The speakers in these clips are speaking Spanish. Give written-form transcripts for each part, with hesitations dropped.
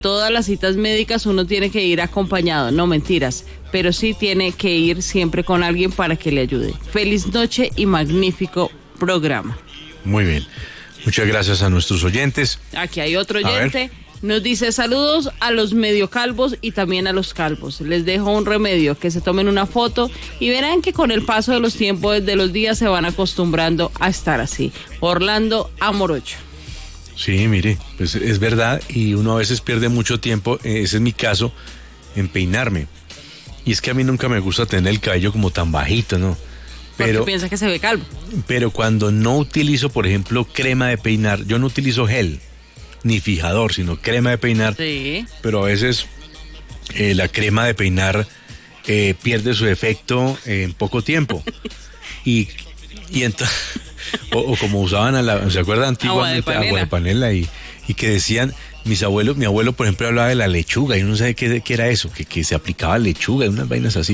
Todas las citas médicas uno tiene que ir acompañado, no mentiras, pero sí tiene que ir siempre con alguien para que le ayude. Feliz noche y magnífico programa. Muy bien, muchas gracias a nuestros oyentes. Aquí hay otro oyente, nos dice saludos a los medio calvos y también a los calvos. Les dejo un remedio, que se tomen una foto y verán que con el paso de los tiempos, de los días, se van acostumbrando a estar así. Orlando Amorocho. Sí, mire, pues es verdad, y uno a veces pierde mucho tiempo, ese es mi caso, en peinarme. Y es que a mí nunca me gusta tener el cabello como tan bajito, ¿no? Pero porque piensa que se ve calvo. Pero cuando no utilizo, por ejemplo, crema de peinar, yo no utilizo gel, ni fijador, sino crema de peinar. Sí. Pero a veces la crema de peinar pierde su efecto en poco tiempo. y entonces... O como usaban ¿se acuerdan antiguamente? Agua de panela y que decían, mi abuelo por ejemplo hablaba de la lechuga y uno no sabe qué era eso, que se aplicaba lechuga y unas vainas así.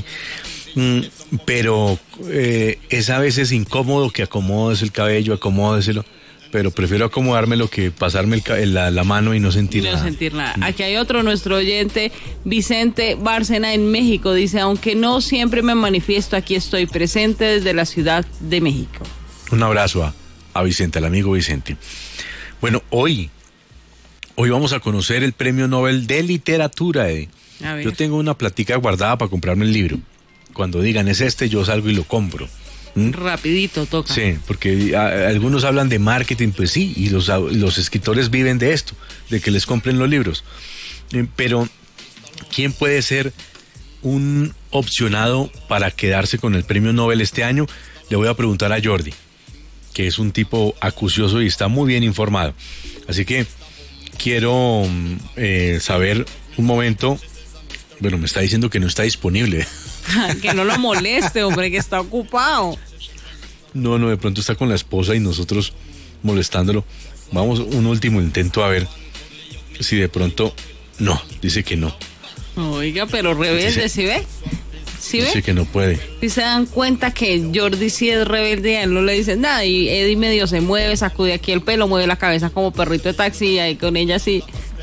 Pero es a veces incómodo que acomodes el cabello, acomódeselo, pero prefiero acomodármelo que pasarme la mano y no sentir nada. No sentir nada. Aquí hay otro, nuestro oyente, Vicente Bárcena en México, dice, aunque no siempre me manifiesto, aquí estoy presente desde la Ciudad de México. Un abrazo a Vicente, al amigo Vicente. Bueno, hoy vamos a conocer el Premio Nobel de Literatura. Yo tengo una platica guardada para comprarme el libro. Cuando digan es este, yo salgo y lo compro. Rapidito toca. Sí, porque algunos hablan de marketing, pues sí, y los escritores viven de esto, de que les compren los libros. Pero, ¿quién puede ser un opcionado para quedarse con el Premio Nobel este año? Le voy a preguntar a Jordi, que es un tipo acucioso y está muy bien informado. Así que quiero saber un momento. Bueno, me está diciendo que no está disponible. Que no lo moleste, hombre, que está ocupado. No, de pronto está con la esposa y nosotros molestándolo. Vamos, un último intento a ver si de pronto... No, dice que no. Oiga, pero rebelde, ¿sí ve? ¿Sí ve? Dice que no puede. Si se dan cuenta que Jordi sí es rebelde, a él no le dicen nada, y Eddie medio se mueve, sacude aquí el pelo, mueve la cabeza como perrito de taxi, y ahí con ella sí.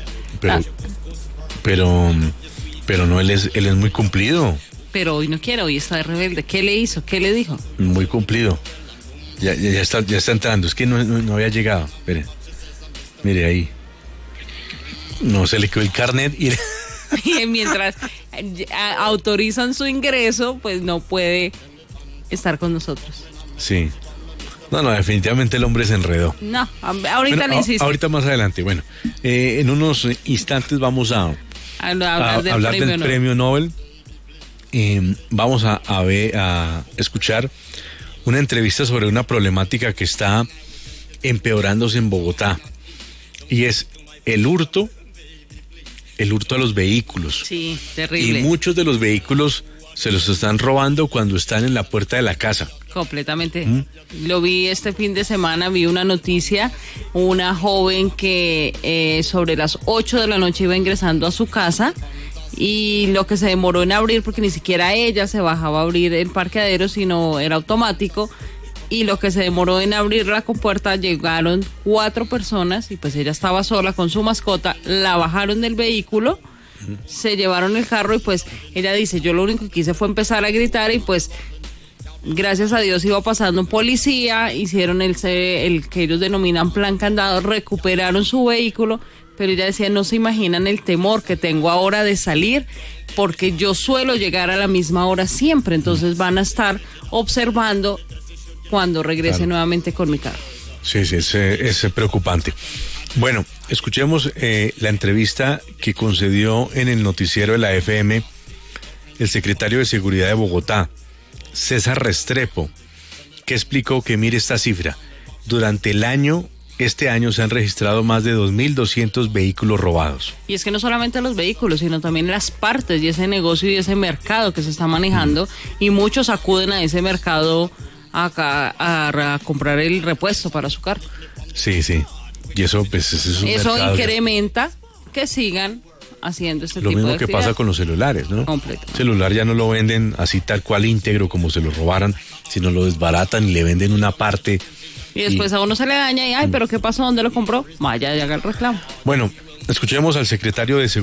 Pero no, él es muy cumplido. Pero hoy no quiere, hoy está de rebelde. ¿Qué le hizo? ¿Qué le dijo? Muy cumplido. Ya está entrando, es que no había llegado. Mire ahí. No, se le quedó el carnet y... Y mientras autorizan su ingreso, pues no puede estar con nosotros. Sí. No, definitivamente el hombre se enredó. No, ahorita le insisto. Ahorita más adelante. Bueno, en unos instantes vamos a hablar del Premio Nobel. Vamos a escuchar una entrevista sobre una problemática que está empeorándose en Bogotá. Y es el hurto a los vehículos. Sí, terrible. Y muchos de los vehículos se los están robando cuando están en la puerta de la casa. Completamente. Lo vi este fin de semana, vi una noticia, una joven que sobre las 8 de la noche iba ingresando a su casa y lo que se demoró en abrir, porque ni siquiera ella se bajaba a abrir el parqueadero, sino era automático, y lo que se demoró en abrir la compuerta, llegaron 4 personas y pues ella estaba sola con su mascota, la bajaron del vehículo, se llevaron el carro y pues ella dice, yo lo único que hice fue empezar a gritar y pues gracias a Dios iba pasando un policía, hicieron el que ellos denominan plan candado, recuperaron su vehículo, pero ella decía, no se imaginan el temor que tengo ahora de salir, porque yo suelo llegar a la misma hora siempre, entonces van a estar observando cuando regrese nuevamente con mi carro. Sí, es preocupante. Bueno, escuchemos la entrevista que concedió en el noticiero de la FM el secretario de Seguridad de Bogotá, César Restrepo, que explicó que mire esta cifra. Durante este año se han registrado más de 2.200 vehículos robados. Y es que no solamente los vehículos, sino también las partes y ese negocio y ese mercado que se está manejando, y muchos acuden a ese mercado a comprar el repuesto para su carro. Sí. Y eso, pues, es un eso mercado incrementa que sigan haciendo este tipo de actividad. Lo mismo que pasa con los celulares, ¿no? Completo. El celular ya no lo venden así tal cual íntegro como se lo robaran, sino lo desbaratan y le venden una parte. Y después a uno se le daña y, pero ¿qué pasó? ¿Dónde lo compró? Vaya y haga el reclamo. Bueno, Escuchemos al secretario de Seguridad